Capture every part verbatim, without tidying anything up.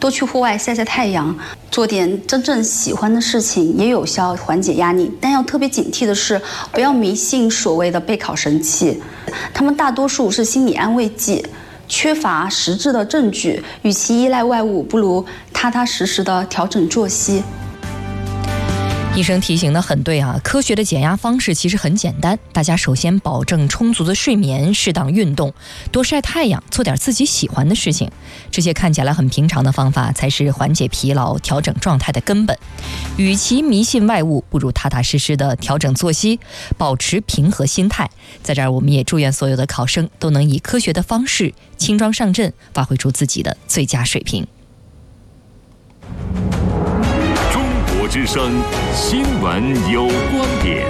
多去户外晒晒太阳，做点真正喜欢的事情，也有效缓解压力。但要特别警惕的是，不要迷信所谓的备考神器，他们大多数是心理安慰剂，缺乏实质的证据。与其依赖外物，不如踏踏实实的调整作息。 医生提醒的很对啊，科学的减压方式其实很简单，大家首先保证充足的睡眠，适当运动，多晒太阳，做点自己喜欢的事情。这些看起来很平常的方法，才是缓解疲劳、调整状态的根本。与其迷信外物，不如踏踏实实的调整作息，保持平和心态。在这儿，我们也祝愿所有的考生都能以科学的方式轻装上阵，发挥出自己的最佳水平。 之声新闻有观点，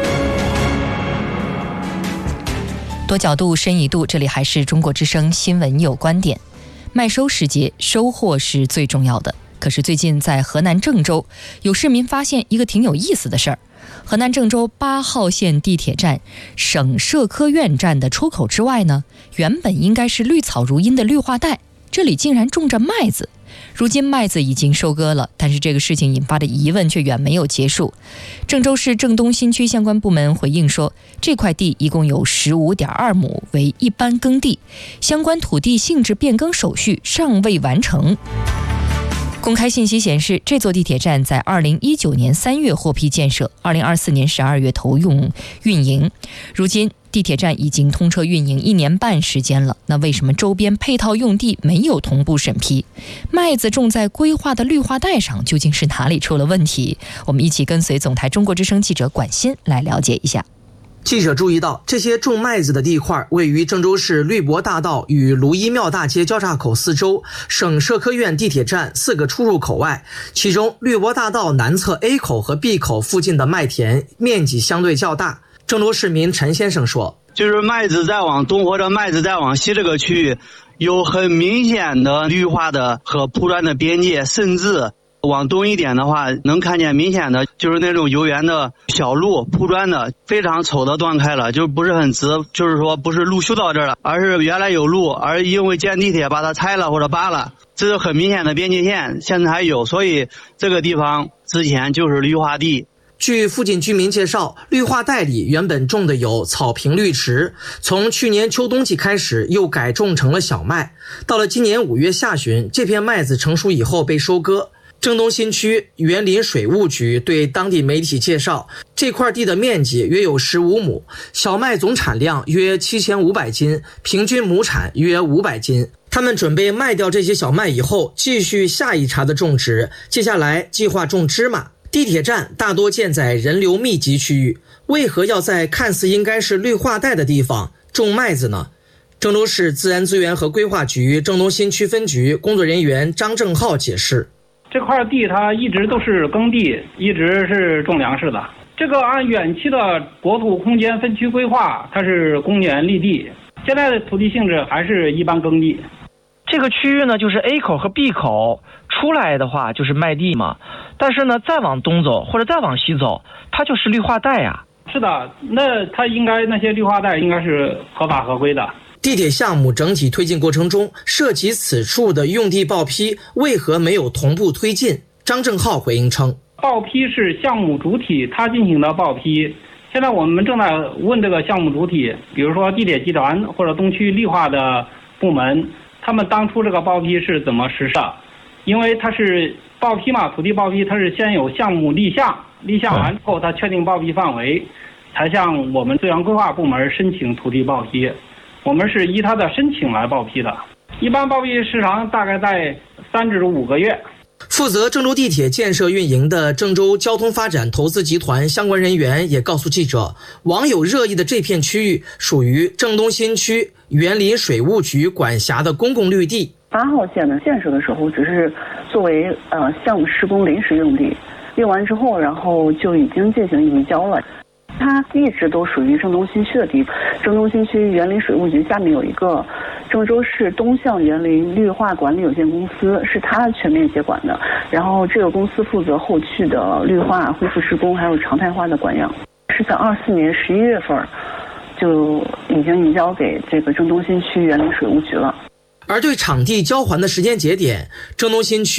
多角度深一度，这里还是中国之声新闻有观点。麦收时节，收获是最重要的。可是最近在河南郑州，有市民发现一个挺有意思的事儿。河南郑州八号线地铁站省社科院站的出口之外呢，原本应该是绿草如茵的绿化带，这里竟然种着麦子。如今麦子已经收割了，但是这个事情引发的疑问却远没有结束。郑州市郑东新区相关部门回应说，这块地一共有 十五点二亩为一般耕地，相关土地性质变更手续尚未完成。公开信息显示，这座地铁站在二零一九年三月获批建设，二零二四年十二月投用运营。如今地铁站已经通车运营一年半时间了，那为什么周边配套用地没有同步审批？麦子种在规划的绿化带上，究竟是哪里出了问题？我们一起跟随总台中国之声记者管欣来了解一下。 记者注意到，这些种麦子的地块位于郑州市绿博大道与卢一庙大街交叉口四周省社科院地铁站四个出入口外，其中绿博大道南侧 A 口和 B 口附近的麦田面积相对较大。郑州市民陈先生说， 就是麦子再往东或者麦子再往西这个区域有很明显的绿化的和铺砖的边界，甚至往东一点的话，能看见明显的就是那种游园的小路铺砖的非常丑的断开了，就不是很直，就是说不是路修到这儿了，而是原来有路，而因为建地铁把它拆了或者扒了，这是很明显的边界线，现在还有，所以这个地方之前就是绿化地。 据附近居民介绍，绿化带里原本种的有草坪绿植，从去年秋冬季开始又改种成了小麦，到了今年五月下旬，这片麦子成熟以后被收割。郑东新区园林水务局对当地媒体介绍，这块地的面积约有十五亩，小麦总产量约七千五百斤，平均亩产约五百斤。他们准备卖掉这些小麦以后，继续下一茬的种植，接下来计划种芝麻。地铁站大多建在人流密集区域，为何要在看似应该是绿化带的地方种麦子呢？郑州市自然资源和规划局郑东新区分局工作人员张正浩解释， 这块地它一直都是耕地，一直是种粮食的。这个按远期的国土空间分区规划，它是公园绿地，现在的土地性质还是一般耕地。 这个区域呢，就是 A 口和 B 口出来的话就是麦地嘛，但是呢再往东走或者再往西走，它就是绿化带呀。 是的，那它应该那些绿化带应该是合法合规的。 地铁项目整体推进过程中，涉及此处的用地报批为何没有同步推进？张正浩回应称， 报批是项目主体他进行的报批，现在我们正在问这个项目主体，比如说地铁集团或者东区绿化的部门，他们当初这个报批是怎么实施的？因为它是报批嘛，土地报批它是先有项目立项，立项完后它确定报批范围，才向我们资源规划部门申请土地报批。我们是依他的申请来报批的，一般报批时长大概在三至五个月。 负责郑州地铁建设运营的郑州交通发展投资集团相关人员也告诉记者，网友热议的这片区域属于郑东新区园林水务局管辖的公共绿地。 八号线的建设的时候只是作为呃项目施工临时用地，用完之后然后就已经进行移交了。它一直都属于郑东新区的地方，郑东新区园林水务局下面有一个郑州市东向园林绿化管理有限公司，是它全面接管的，然后这个公司负责后续的绿化恢复施工还有常态化的管养，是在二四年十一月份就已经移交给这个郑东新区园林水务局了。 而对场地交还的时间节点，郑东新区